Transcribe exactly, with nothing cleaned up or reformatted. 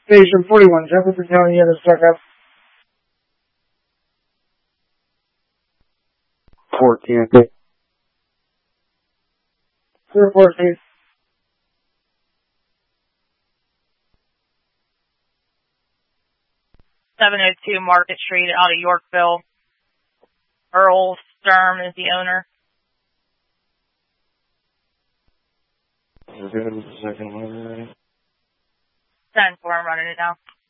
Station forty-one, Jefferson County, unit stuck up. fourteen. Clear fourteen. seven oh two Market Street out of Yorkville. Earl Sturm is the owner. We're good with the second one already. ten four, I'm running it now.